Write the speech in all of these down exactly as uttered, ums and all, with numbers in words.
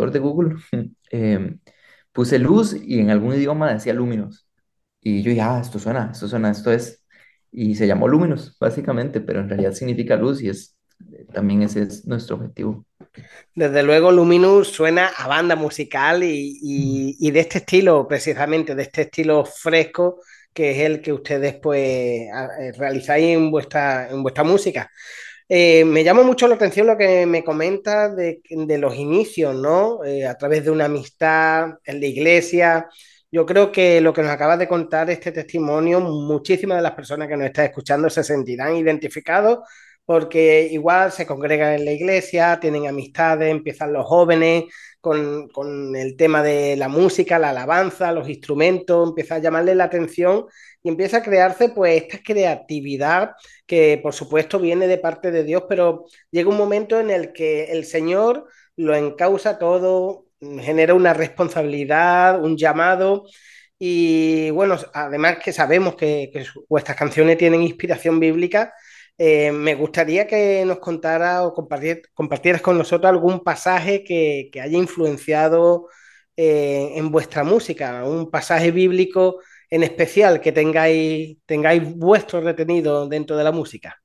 traductor de Google, em, puse luz y en algún idioma decía Luminos. Y yo dije, ah, esto suena, esto suena, esto es. Y se llamó Luminos, básicamente, pero en realidad significa luz y es, también ese es nuestro objetivo. Desde luego, Luminous suena a banda musical y, y- y de este estilo, precisamente, de este estilo fresco, que es el que ustedes pues a- eh, realizáis en vuestra, en vuestra música. Eh, me llama mucho la atención lo que me comentas de, de los inicios, ¿no? Eh, a través de una amistad en la iglesia. Yo creo que lo que nos acabas de contar, este testimonio, muchísimas de las personas que nos están escuchando se sentirán identificados porque igual se congregan en la iglesia, tienen amistades, empiezan los jóvenes con, con el tema de la música, la alabanza, los instrumentos, empieza a llamarle la atención y empieza a crearse pues esta creatividad que por supuesto viene de parte de Dios, pero llega un momento en el que el Señor lo encausa todo, genera una responsabilidad, un llamado. Y bueno, además que sabemos que, que vuestras canciones tienen inspiración bíblica, eh, me gustaría que nos contara o compartir, compartieras con nosotros algún pasaje que, que haya influenciado eh, en vuestra música, un pasaje bíblico en especial que tengáis, tengáis vuestro retenido dentro de la música.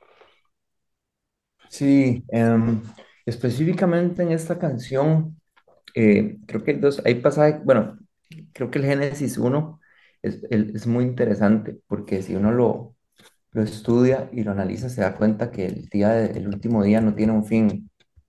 Sí, em, específicamente en esta canción, eh, creo que hay dos, hay pasajes, bueno, creo que el Génesis uno es, el- es muy interesante porque si uno lo, lo estudia y lo analiza, se da cuenta que el día de- el último día no tiene un fin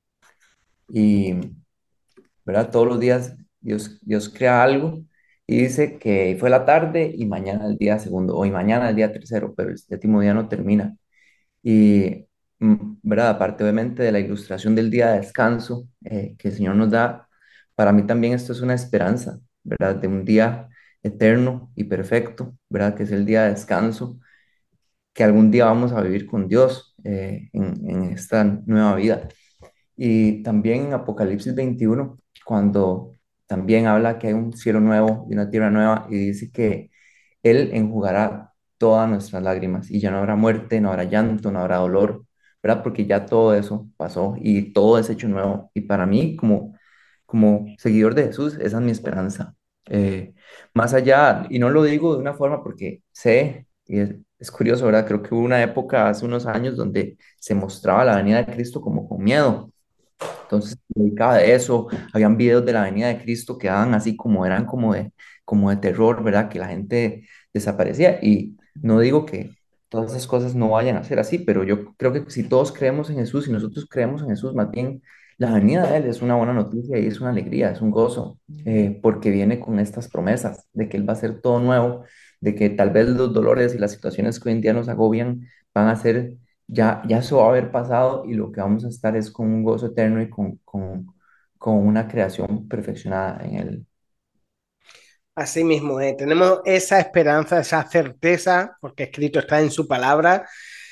y, ¿verdad? Todos los días Dios, Dios crea algo y dice que fue la tarde y mañana el día segundo, o y mañana el día tercero, pero el séptimo día no termina. Y, mm, ¿verdad? Aparte, obviamente, de la ilustración del día de descanso eh, que el Señor nos da, para mí también esto es una esperanza, ¿verdad? De un día eterno y perfecto, ¿verdad? Que es el día de descanso, que algún día vamos a vivir con Dios eh, en, en esta nueva vida. Y también en Apocalipsis veintiuno cuando también habla que hay un cielo nuevo y una tierra nueva, y dice que Él enjugará todas nuestras lágrimas y ya no habrá muerte, no habrá llanto, no habrá dolor, ¿verdad? Porque ya todo eso pasó y todo es hecho nuevo. Y para mí, como, como seguidor de Jesús, esa es mi esperanza. Eh, Más allá, y no lo digo de una forma porque sé, y es, es curioso, ¿verdad? Creo que hubo una época hace unos años donde se mostraba la venida de Cristo como con miedo. Entonces, se dedicaba de eso. Habían videos de la venida de Cristo que daban así como eran como de, como de terror, ¿verdad? Que la gente desaparecía. Y no digo que todas esas cosas no vayan a ser así, pero yo creo que si todos creemos en Jesús y nosotros creemos en Jesús, más bien la venida de Él es una buena noticia y es una alegría, es un gozo, eh, porque viene con estas promesas de que Él va a hacer todo nuevo, de que tal vez los dolores y las situaciones que hoy en día nos agobian van a ser ya, ya eso va a haber pasado y lo que vamos a estar es con un gozo eterno y con, con, con una creación perfeccionada en Él. Así mismo, eh, tenemos esa esperanza, esa certeza, porque escrito está en su palabra,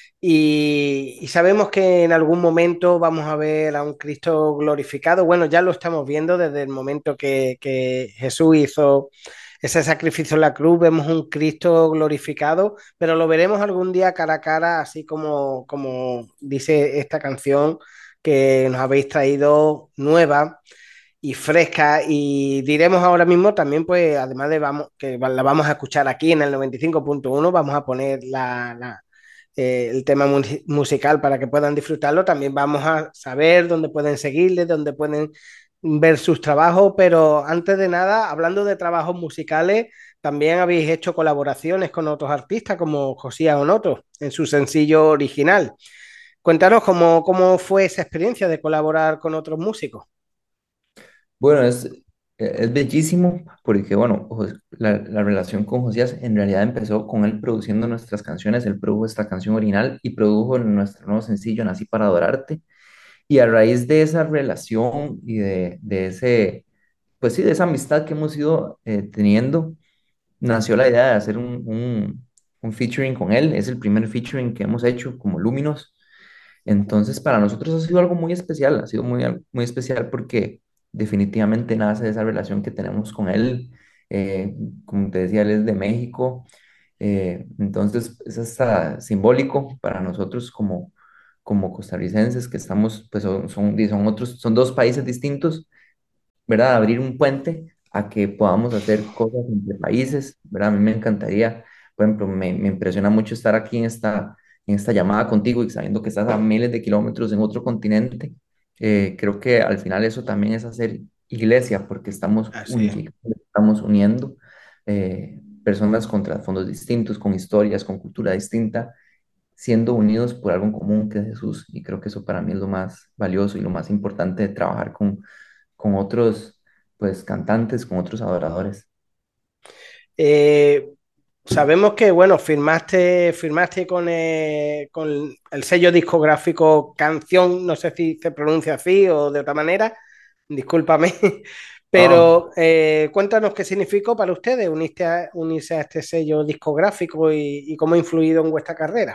y, y sabemos que en algún momento vamos a ver a un Cristo glorificado. Bueno, ya lo estamos viendo desde el momento que, que Jesús hizo ese sacrificio en la cruz, vemos un Cristo glorificado, pero lo veremos algún día cara a cara, así como, como dice esta canción que nos habéis traído nueva y fresca. Y diremos ahora mismo también, pues, además de vamos, que la vamos a escuchar aquí en el noventa y cinco punto uno, vamos a poner la, la, eh, el tema mu musical para que puedan disfrutarlo. También vamos a saber dónde pueden seguirle, dónde pueden ver sus trabajos, pero antes de nada, hablando de trabajos musicales, también habéis hecho colaboraciones con otros artistas como Josía Onoto en su sencillo original. Cuéntanos cómo, cómo fue esa experiencia de colaborar con otros músicos. Bueno, es, es bellísimo porque, bueno, Jos- la, la relación con Josías en realidad empezó con él produciendo nuestras canciones. Él produjo esta canción original y produjo nuestro nuevo sencillo, Nací para adorarte. Y a raíz de esa relación y de, de ese, pues sí, de esa amistad que hemos ido eh, teniendo, nació la idea de hacer un, un, un featuring con él. Es el primer featuring que hemos hecho como Luminos. Entonces, para nosotros ha sido algo muy especial, ha sido muy, al- muy especial porque definitivamente nace de esa relación que tenemos con él. Eh, Como te decía, él es de México. Eh, entonces, es hasta simbólico para nosotros como, como costarricenses que estamos, pues son, son, son otros, son dos países distintos, ¿verdad? Abrir un puente a que podamos hacer cosas entre países, ¿verdad? A mí me encantaría, por ejemplo, me, me impresiona mucho estar aquí en esta, en esta llamada contigo y sabiendo que estás a miles de kilómetros en otro continente. Eh, creo que al final eso también es hacer iglesia, porque estamos Así es. unificando, estamos uniendo eh, personas con trasfondos distintos, con historias, con cultura distinta, siendo unidos por algo en común que es Jesús. Y creo que eso para mí es lo más valioso y lo más importante de trabajar con, con otros, pues, cantantes, con otros adoradores. Eh, Sabemos que, bueno, firmaste, firmaste con, eh, con el sello discográfico Canción, no sé si se pronuncia así o de otra manera, discúlpame, Ah, pero eh, cuéntanos qué significó para ustedes unirse a, unirse a este sello discográfico y, y cómo ha influido en vuestra carrera.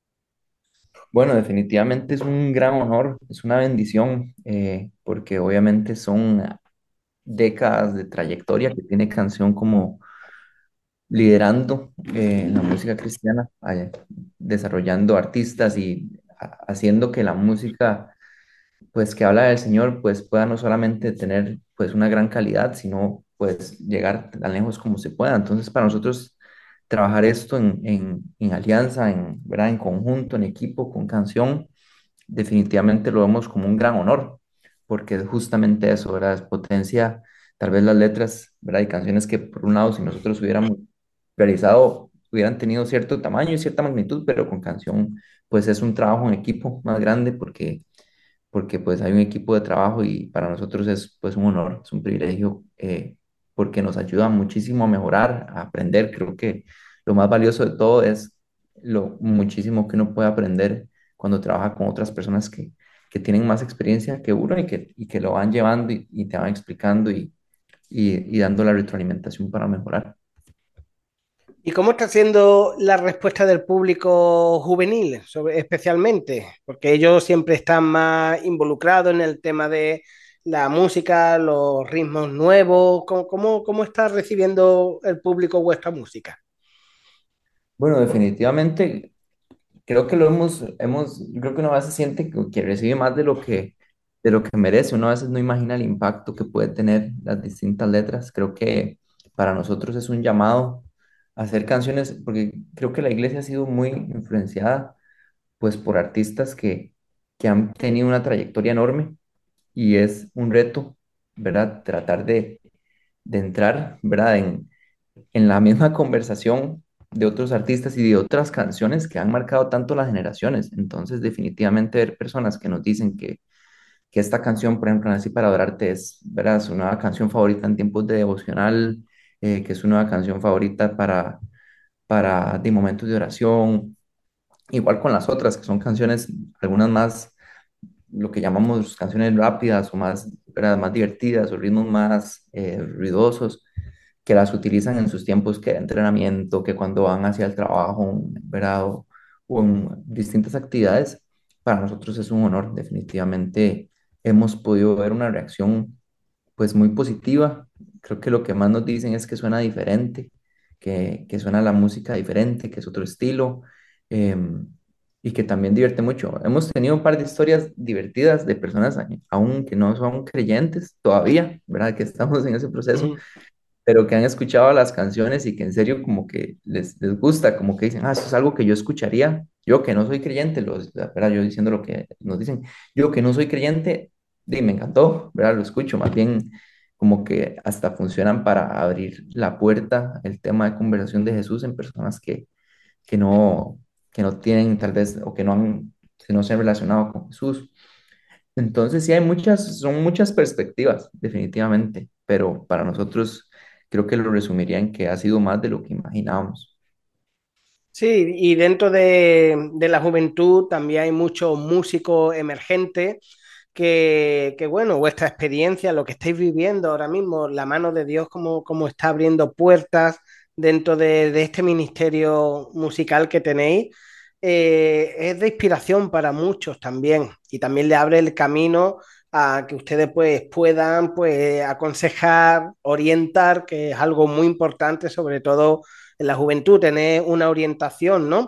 bueno, definitivamente es un gran honor, es una bendición, eh, porque obviamente son décadas de trayectoria que tiene Canción como liderando eh, la música cristiana, eh, desarrollando artistas y ha- haciendo que la música pues que habla del Señor, pues pueda no solamente tener pues una gran calidad, sino pues llegar tan lejos como se pueda. Entonces, para nosotros trabajar esto en, en, en alianza, en, ¿verdad? En conjunto, en equipo, con Canción, definitivamente lo vemos como un gran honor, porque es justamente eso, ¿verdad? Es potencia, tal vez las letras, ¿verdad? Y canciones que por un lado, si nosotros hubiéramos realizado, hubieran tenido cierto tamaño y cierta magnitud, pero con Canción, pues es un trabajo en equipo más grande porque porque pues hay un equipo de trabajo y para nosotros es pues un honor, es un privilegio, eh, porque nos ayuda muchísimo a mejorar, a aprender. Creo que lo más valioso de todo es lo muchísimo que uno puede aprender cuando trabaja con otras personas que, que tienen más experiencia que uno y que, y que lo van llevando y, y te van explicando y, y, y dando la retroalimentación para mejorar. ¿Y cómo está siendo la respuesta del público juvenil, sobre- especialmente? Porque ellos siempre están más involucrados en el tema de la música, los ritmos nuevos. ¿Cómo, cómo, cómo está recibiendo el público vuestra música? Bueno, definitivamente creo que lo hemos, hemos, yo creo que uno a veces siente que, que recibe más de lo que, de lo que merece. Uno a veces no imagina el impacto que puede tener las distintas letras. Creo que para nosotros es un llamado a hacer canciones, porque creo que la iglesia ha sido muy influenciada pues por artistas que, que han tenido una trayectoria enorme y es un reto, ¿verdad? Tratar de, de entrar, ¿verdad? En, en la misma conversación de otros artistas y de otras canciones que han marcado tanto las generaciones. Entonces, definitivamente ver personas que nos dicen que, que esta canción, por ejemplo, Nací para adorarte, es, ¿verdad? Su nueva canción favorita en tiempos de devocional, eh, que es su nueva canción favorita para, para de momentos de oración, igual con las otras, que son canciones, algunas más, lo que llamamos canciones rápidas o más, ¿verdad? Más divertidas o ritmos más eh, ruidosos que las utilizan en sus tiempos que de entrenamiento, que cuando van hacia el trabajo, ¿verdad? O, o en distintas actividades, para nosotros es un honor. Definitivamente hemos podido ver una reacción pues muy positiva. Creo que lo que más nos dicen es que suena diferente, que, que suena la música diferente, que es otro estilo, em, y que también divierte mucho. Hemos tenido un par de historias divertidas de personas a- aún que no son creyentes todavía, ¿verdad? Que estamos en ese proceso, Ujú. pero que han escuchado las canciones y que en serio como que les, les gusta, como que dicen, ah, esto es algo que yo escucharía, yo que no soy creyente, los, ¿verdad? Yo diciendo lo que nos dicen, yo que no soy creyente, di, me encantó, ¿verdad? Lo escucho, más bien como que hasta funcionan para abrir la puerta, el tema de conversación de Jesús en personas que, que no, que no tienen tal vez, o que no han, que no se han relacionado con Jesús. Entonces, sí hay muchas, son muchas perspectivas, definitivamente, pero para nosotros creo que lo resumiría en que ha sido más de lo que imaginábamos. Sí, y dentro de, de la juventud también hay muchos músicos emergentes que, que, bueno, vuestra experiencia, lo que estáis viviendo ahora mismo, la mano de Dios, como, como está abriendo puertas dentro de, de este ministerio musical que tenéis, eh, es de inspiración para muchos también y también le abre el camino a que ustedes pues, puedan pues, aconsejar, orientar, que es algo muy importante, sobre todo en la juventud, tener una orientación, ¿no?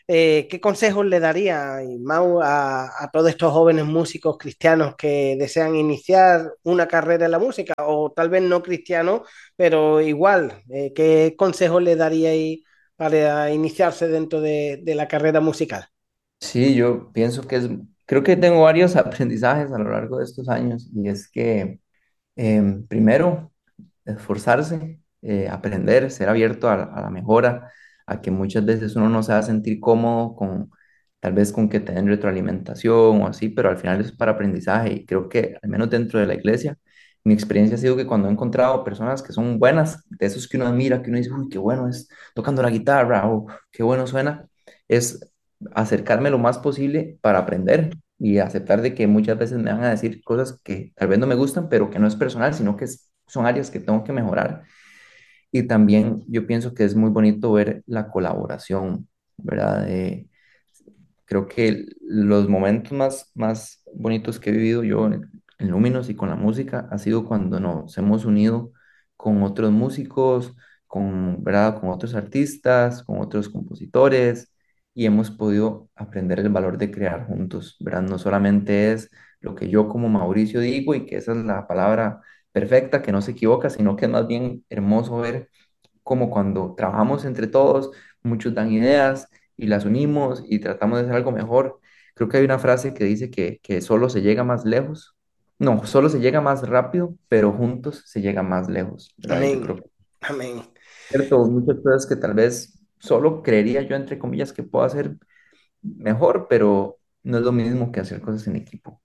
Eh, ¿qué consejos le daría, Mau, a, a todos estos jóvenes músicos cristianos que desean iniciar una carrera en la música? O tal vez no cristianos, pero igual, eh, ¿qué consejos le daríais para iniciarse dentro de, de la carrera musical? Sí, yo pienso que es, creo que tengo varios aprendizajes a lo largo de estos años y es que em, primero, esforzarse, eh, aprender, ser abierto a, a la mejora, a que muchas veces uno no se va a sentir cómodo con, tal vez con que te den retroalimentación o así, pero al final es para aprendizaje y creo que al menos dentro de la iglesia, mi experiencia ha sido que cuando he encontrado personas que son buenas, de esos que uno admira, que uno dice, uy, qué bueno es tocando la guitarra o qué bueno suena, es acercarme lo más posible para aprender y aceptar de que muchas veces me van a decir cosas que tal vez no me gustan, pero que no es personal, sino que es- son áreas que tengo que mejorar. Y también yo pienso que es muy bonito ver la colaboración, ¿verdad? Eh, creo que los momentos más, más bonitos que he vivido yo en, en Luminos y con la música ha sido cuando nos hemos unido con otros músicos, con, ¿verdad? Con otros artistas, con otros compositores y hemos podido aprender el valor de crear juntos, ¿verdad? No solamente es lo que yo como Mauricio digo y que esa es la palabra perfecta, que no se equivoca, sino que es más bien hermoso ver como cuando trabajamos entre todos, muchos dan ideas y las unimos y tratamos de hacer algo mejor. Creo que hay una frase que dice que, que solo se llega más lejos. No, solo se llega más rápido, pero juntos se llega más lejos, ¿verdad? Y yo Amén, creo que es amén. cierto, muchas cosas que tal vez solo creería yo, entre comillas, que puedo hacer mejor, pero no es lo mismo que hacer cosas en equipo.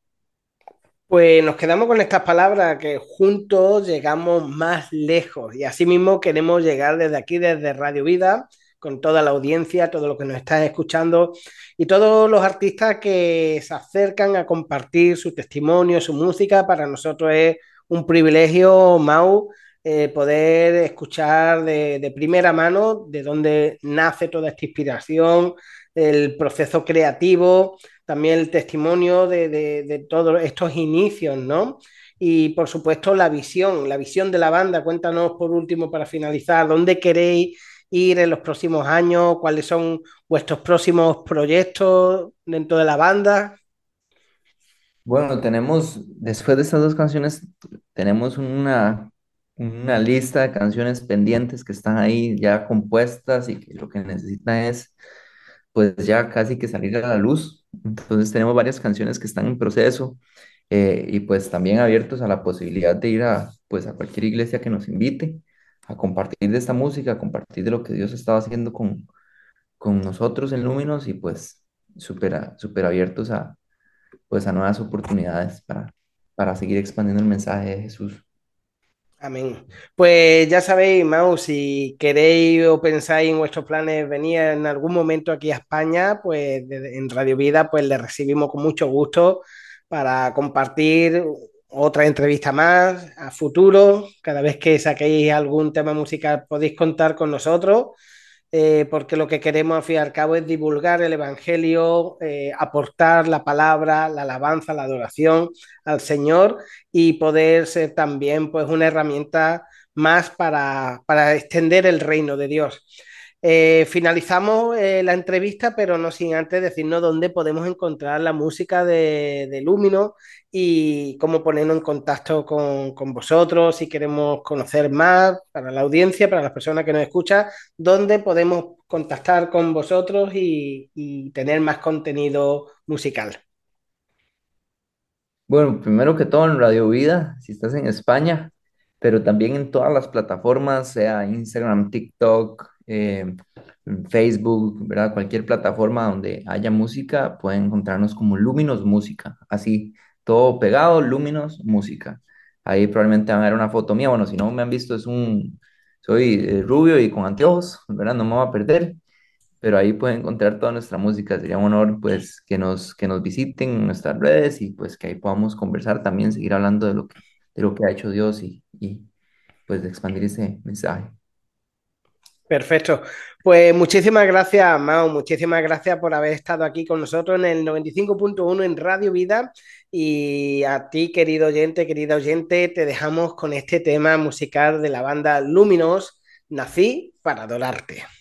Pues nos quedamos con estas palabras, que juntos llegamos más lejos y asimismo queremos llegar desde aquí, desde Radio Vida, con toda la audiencia, todo lo que nos están escuchando y todos los artistas que se acercan a compartir su testimonio, su música. Para nosotros es un privilegio, Mau, eh, poder escuchar de, de primera mano de dónde nace toda esta inspiración, el proceso creativo, también el testimonio de, de, de todos estos inicios, ¿no? Y por supuesto la visión, la visión de la banda. Cuéntanos por último para finalizar, ¿dónde queréis ir en los próximos años? ¿Cuáles son vuestros próximos proyectos dentro de la banda? Bueno, tenemos, después de estas dos canciones, tenemos una, una lista de canciones pendientes que están ahí ya compuestas y que lo que necesitan es, pues ya casi que salir a la luz. Entonces tenemos varias canciones que están en proceso eh, y pues también abiertos a la posibilidad de ir a, pues a cualquier iglesia que nos invite a compartir de esta música, a compartir de lo que Dios estaba haciendo con, con nosotros en Luminos y pues súper súper abiertos a pues a nuevas oportunidades para, para seguir expandiendo el mensaje de Jesús. Amén. Pues ya sabéis, Mau, si queréis o pensáis en vuestros planes venir en algún momento aquí a España, pues de- en Radio Vida, pues le recibimos con mucho gusto para compartir otra entrevista más a futuro. Cada vez que saquéis algún tema musical podéis contar con nosotros, eh, porque lo que queremos al fin y al cabo es divulgar el Evangelio, eh, aportar la palabra, la alabanza, la adoración al Señor y poder ser también pues una herramienta más para, para extender el reino de Dios. Eh, finalizamos eh, la entrevista, pero no sin antes decirnos dónde podemos encontrar la música de, de Lumino y cómo ponernos en contacto con, con vosotros, si queremos conocer más para la audiencia, para las personas que nos escuchan, dónde podemos contactar con vosotros y, y tener más contenido musical. Bueno, primero que todo en Radio Vida, si estás en España, pero también en todas las plataformas, sea Instagram, TikTok, eh, Facebook, ¿verdad? Cualquier plataforma donde haya música, pueden encontrarnos como Luminos Música, así, todo pegado, Luminos Música. Ahí probablemente van a ver una foto mía, bueno, si no me han visto, es un, soy eh, rubio y con anteojos, ¿verdad? No me voy a perder. Pero ahí pueden encontrar toda nuestra música. Sería un honor, pues, que nos, que nos visiten en nuestras redes y, pues, que ahí podamos conversar también, seguir hablando de lo que, de lo que ha hecho Dios y, y, pues, de expandir ese mensaje. Perfecto. Pues muchísimas gracias, Mao. Muchísimas gracias por haber estado aquí con nosotros en el noventa y cinco punto uno en Radio Vida. Y a ti, querido oyente, querida oyente, te dejamos con este tema musical de la banda Luminos, Nací para adorarte.